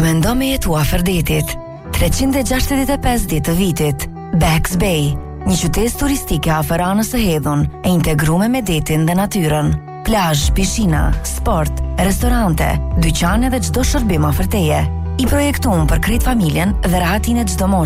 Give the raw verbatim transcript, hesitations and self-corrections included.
mendo me jetu afër detit? treqind e gjashtëdhjetë e pesë ditë të vitit. Bax Bay, një qytet turistike afër anës së hedhun, e integruar me detin dhe natyrën. Plazh, pishina, sport, restorante, dyqane dhe çdo shërbim afër teje. I projektuar për krejt familjen dhe rahatin e çdo